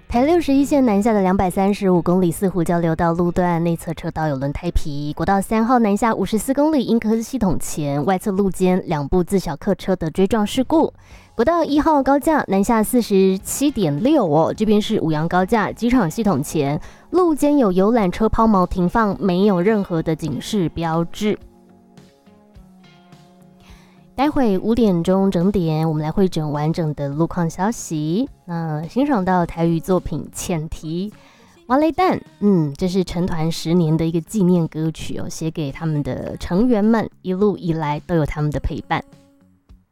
台61线南下的235公里四湖交流道路段内侧车道有轮胎皮，国道3号南下54公里英科系统前外侧路肩2部自小客车的追撞事故。国道1号高架南下47.6哦，这边是五杨高架机场系统前路肩有游览车抛锚停放，没有任何的警示标志。待会5点钟整点，我们来汇整完整的路况消息。那欣赏到台语作品《浅提》，瓦雷蛋，这是成团10年的一个纪念歌曲哦，写给他们的成员们，一路以来都有他们的陪伴。